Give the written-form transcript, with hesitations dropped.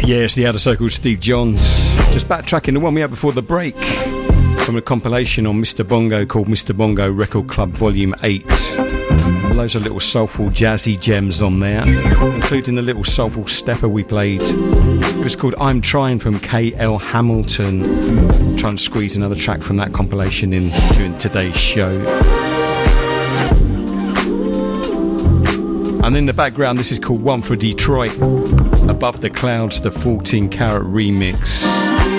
Yes, the Outer Circle, Steve Johns. Just backtracking the one we had before the break from a compilation on Mr. Bongo called Mr. Bongo Record Club Volume 8. Loads of little soulful jazzy gems on there, including the little soulful stepper we played. It was called I'm Trying from K.L. Hamilton. Try and squeeze another track from that compilation in during today's show. And in the background, this is called One for Detroit. Above the Clouds, the 14 Carat remix.